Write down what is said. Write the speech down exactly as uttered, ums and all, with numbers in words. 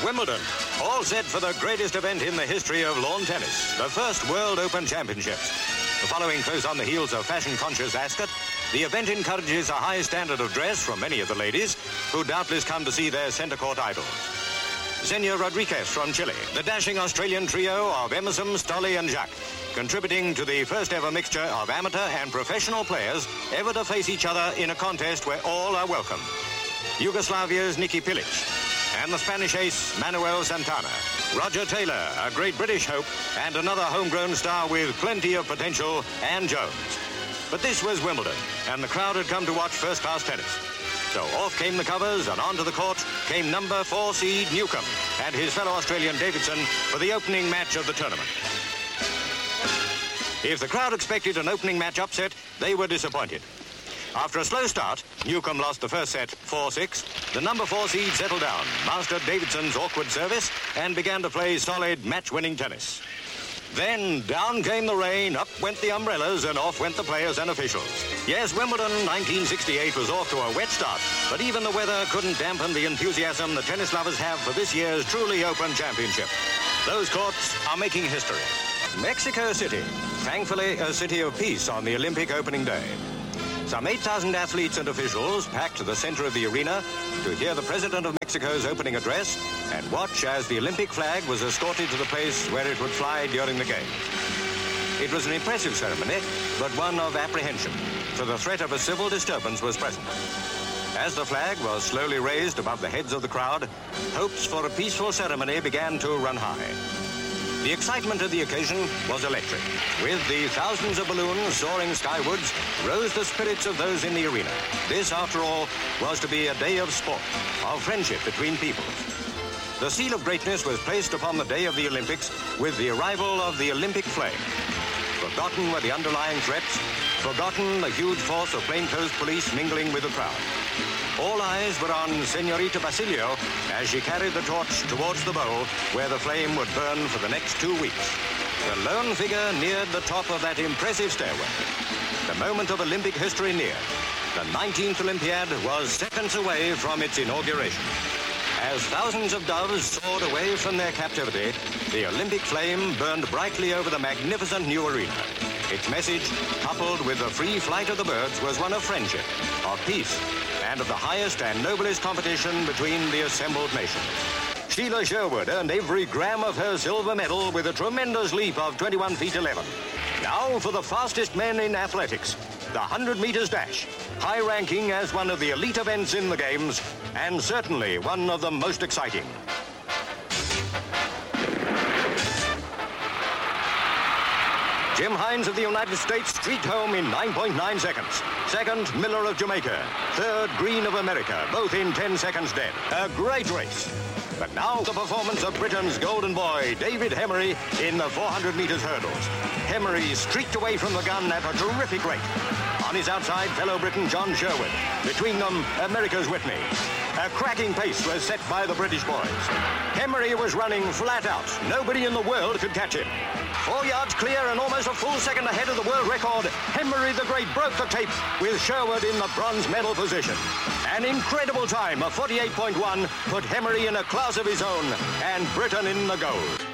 Wimbledon, all set for the greatest event in the history of lawn tennis, the first World Open Championships. Following close on the heels of fashion-conscious Ascot, the event encourages a high standard of dress from many of the ladies who doubtless come to see their centre court idols. Xenia Rodriguez from Chile, the dashing Australian trio of Emerson, Stolle and Jacques, contributing to the first ever mixture of amateur and professional players ever to face each other in a contest where all are welcome. Yugoslavia's Niki Pilic, and the Spanish ace Manuel Santana. Roger Taylor, a great British hope, and another homegrown star with plenty of potential, Ann Jones. But this was Wimbledon, and the crowd had come to watch first-class tennis. So off came the covers, and onto the court came number four seed Newcombe and his fellow Australian Davidson for the opening match of the tournament. If the crowd expected an opening match upset, they were disappointed. After a slow start, Newcombe lost the first set four six. The number four seed settled down, mastered Davidson's awkward service, and began to play solid match-winning tennis. Then down came the rain, up went the umbrellas, and off went the players and officials. Yes, Wimbledon nineteen sixty-eight was off to a wet start, but even the weather couldn't dampen the enthusiasm the tennis lovers have for this year's truly open championship. Those courts are making history. Mexico City, thankfully a city of peace on the Olympic opening day. Some eight thousand athletes and officials packed to the center of the arena to hear the President of Mexico's opening address and watch as the Olympic flag was escorted to the place where it would fly during the game. It was an impressive ceremony, but one of apprehension, for the threat of a civil disturbance was present. As the flag was slowly raised above the heads of the crowd, hopes for a peaceful ceremony began to run high. The excitement of the occasion was electric. With the thousands of balloons soaring skywards, rose the spirits of those in the arena. This, after all, was to be a day of sport, of friendship between peoples. The seal of greatness was placed upon the day of the Olympics with the arrival of the Olympic flame. Forgotten were the underlying threats, forgotten the huge force of plainclothes police mingling with the crowd. All eyes were on Senorita Basilio as she carried the torch towards the bowl where the flame would burn for the next two weeks. The lone figure neared the top of that impressive stairway. The moment of Olympic history neared. The nineteenth Olympiad was seconds away from its inauguration. As thousands of doves soared away from their captivity, the Olympic flame burned brightly over the magnificent new arena. Its message, coupled with the free flight of the birds, was one of friendship, of peace, and of the highest and noblest competition between the assembled nations. Sheila Sherwood earned every gram of her silver medal with a tremendous leap of twenty-one feet eleven. Now for the fastest men in athletics, the one hundred meters dash, high ranking as one of the elite events in the games, and certainly one of the most exciting. Jim Hines of the United States streaked home in nine point nine seconds. Second, Miller of Jamaica. Third, Green of America, both in ten seconds dead. A great race. But now the performance of Britain's golden boy, David Hemery, in the four hundred meters hurdles. Hemery streaked away from the gun at a terrific rate. On his outside, fellow Briton John Sherwood. Between them, America's Whitney. A cracking pace was set by the British boys. Hemery was running flat out. Nobody in the world could catch him. Four yards clear and almost a full second ahead of the world record, Hemery the Great broke the tape with Sherwood in the bronze medal position. An incredible time of forty-eight point one put Hemery in a class of his own and Britain in the gold.